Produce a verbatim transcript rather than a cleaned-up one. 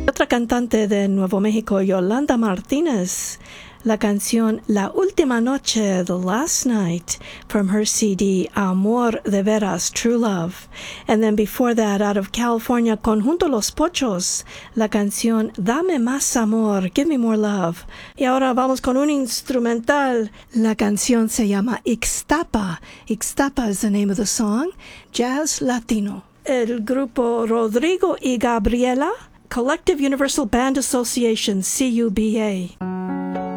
Otra cantante de Nuevo México, Yolanda Martínez, la canción La Última Noche, The Last Night, from her C D, Amor de Veras, True Love. And then before that, out of California, Conjunto Los Pochos, la canción Dame Más Amor, Give Me More Love. Y ahora vamos con un instrumental. La canción se llama Ixtapa. Ixtapa is the name of the song, Jazz Latino. El grupo Rodrigo y Gabriela, Collective Universal Band Association, C U B A.